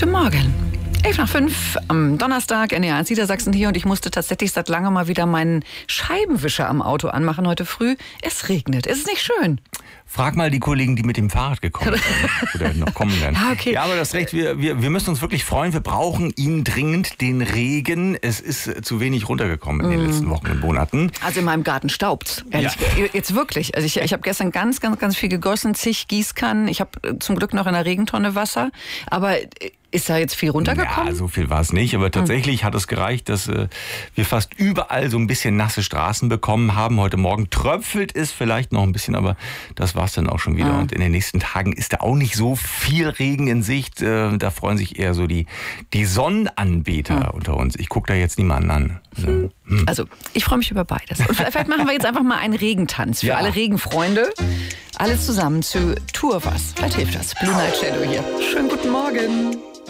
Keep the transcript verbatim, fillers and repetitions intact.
Guten Morgen. elf nach fünf am Donnerstag, N D R eins Niedersachsen hier, und ich musste tatsächlich seit langem mal wieder meinen Scheibenwischer am Auto anmachen heute früh. Es regnet. Es ist nicht schön. Frag mal die Kollegen, die mit dem Fahrrad gekommen sind oder noch kommen werden. Ja, okay. Ja, aber das Recht, wir, wir, wir müssen uns wirklich freuen. Wir brauchen ihn dringend, den Regen. Es ist zu wenig runtergekommen in den Mm. letzten Wochen und Monaten. Also in meinem Garten staubt's. Ehrlich. Ja. Jetzt wirklich. Also ich, ich habe gestern ganz, ganz, ganz viel gegossen, zig Gießkannen. Ich habe zum Glück noch in der Regentonne Wasser. Aber ist da jetzt viel runtergekommen? Ja, so viel war es nicht. Aber tatsächlich hat es gereicht, dass äh, wir fast überall so ein bisschen nasse Straßen bekommen haben. Heute Morgen tröpfelt es vielleicht noch ein bisschen, aber das war es dann auch schon wieder. Ah. Und in den nächsten Tagen ist da auch nicht so viel Regen in Sicht. Äh, da freuen sich eher so die, die Sonnenanbeter Ah. unter uns. Ich gucke da jetzt niemanden an. Also, hm. Also, ich freue mich über beides. Und vielleicht machen wir jetzt einfach mal einen Regentanz für Ja. alle Regenfreunde. Alle zusammen zu Tour was. Vielleicht hilft das. Blue Night Shadow hier. Schönen guten Morgen.